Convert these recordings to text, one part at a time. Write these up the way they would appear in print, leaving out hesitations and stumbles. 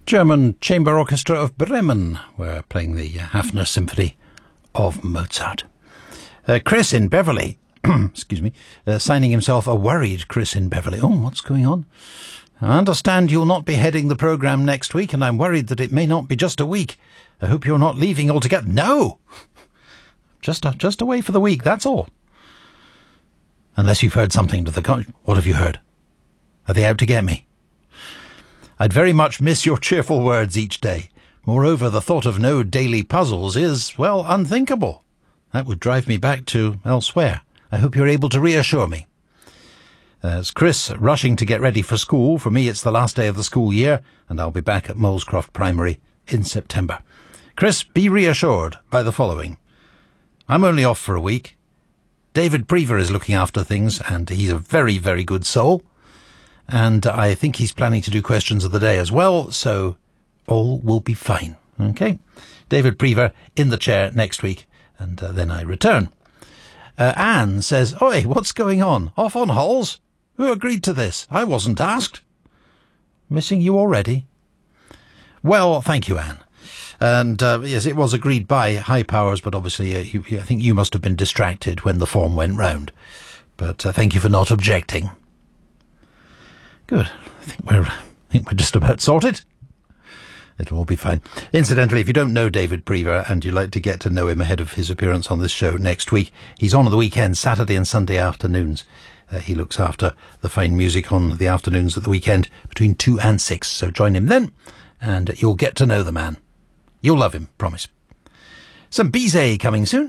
German Chamber Orchestra of Bremen were playing the Hafner Symphony of Mozart. Chris in Beverley, excuse me, signing himself a worried Chris in Beverley. Oh, what's going on? I understand you'll not be heading the programme next week, and I'm worried that it may not be just a week. I hope you're not leaving altogether. No! Just away for the week, that's all. Unless you've heard something to the contrary. What have you heard? Are they out to get me? I'd very much miss your cheerful words each day. Moreover, the thought of no daily puzzles is, well, unthinkable. That would drive me back to elsewhere. I hope you're able to reassure me. There's Chris rushing to get ready for school. For me, it's the last day of the school year, and I'll be back at Molescroft Primary in September. Chris, be reassured by the following. I'm only off for a week. David Prever is looking after things, and he's a very, very good soul. And I think he's planning to do questions of the day as well, so all will be fine. Okay? David Prever in the chair next week, and then I return. Anne says, Oi, what's going on? Off on Halls? Who agreed to this? I wasn't asked. Missing you already? Well, thank you, Anne. And yes, it was agreed by high powers, but obviously I think you must have been distracted when the form went round. But thank you for not objecting. Good. I think we're just about sorted. It'll all be fine. Incidentally, if you don't know David Prever and you'd like to get to know him ahead of his appearance on this show next week, he's on the weekend, Saturday and Sunday afternoons. He looks after the fine music on the afternoons at the weekend between 2 and 6. So join him then, and you'll get to know the man. You'll love him, promise. Some Bizet coming soon.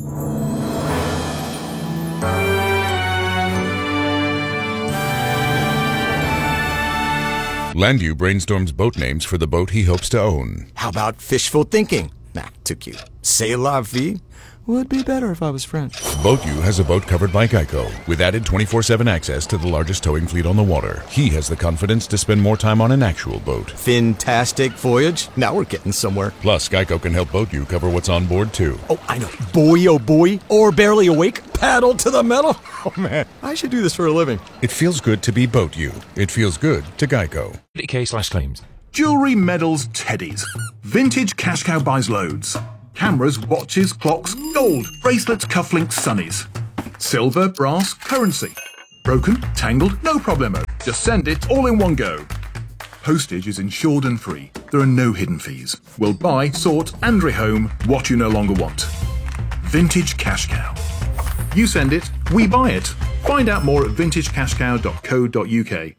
Landu brainstorms boat names for the boat he hopes to own. How about fishful thinking? Nah, too cute. C'est la vie? Would be better if I was French. BoatU has a boat covered by Geico, with added 24/7 access to the largest towing fleet on the water. He has the confidence to spend more time on an actual boat. Fantastic voyage. Now we're getting somewhere. Plus, Geico can help BoatU cover what's on board, too. Oh, I know. Boy, oh boy. Or barely awake. Paddle to the metal. Oh, man. I should do this for a living. It feels good to be BoatU. It feels good to Geico. K/claims. Jewellery, medals, teddies. Vintage Cash Cow buys loads. Cameras, watches, clocks, gold, bracelets, cufflinks, sunnies. Silver, brass, currency. Broken, tangled, no problemo. Just send it all in one go. Postage is insured and free. There are no hidden fees. We'll buy, sort and rehome what you no longer want. Vintage Cash Cow. You send it, we buy it. Find out more at vintagecashcow.co.uk.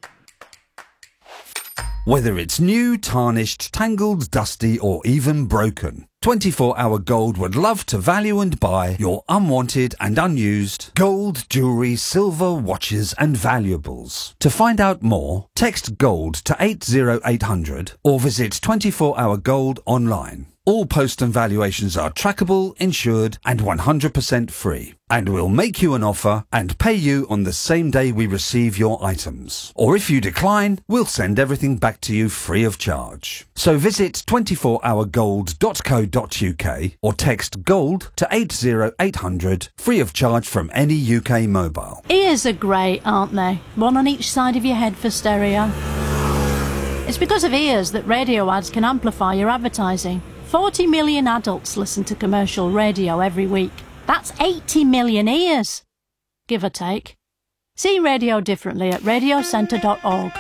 Whether it's new, tarnished, tangled, dusty or even broken, 24 Hour Gold would love to value and buy your unwanted and unused gold, jewellery, silver, watches and valuables. To find out more, text GOLD to 80800 or visit 24 Hour Gold online. All post and valuations are trackable, insured and 100% free. And we'll make you an offer and pay you on the same day we receive your items. Or if you decline, we'll send everything back to you free of charge. So visit 24hourgold.co.uk or text GOLD to 80800 free of charge from any UK mobile. Ears are great, aren't they? One on each side of your head for stereo. It's because of ears that radio ads can amplify your advertising. 40 million adults listen to commercial radio every week. That's 80 million ears, give or take. See radio differently at radiocentre.org.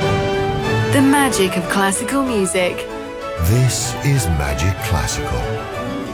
The magic of classical music. This is Magic Classical.